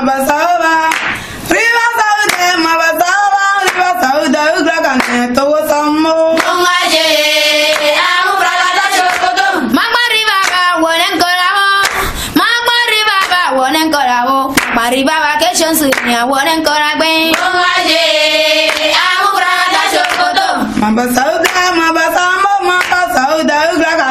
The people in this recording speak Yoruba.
mabasaba. Riba saude mabasaba. Riba saude ugra kane to samo. Ongaje amu bragada chokoto. Magmari baba wonen koramo. Magmari baba wonen koramo. Mari baba ke chonsu nya wonen koragbe. Ongaje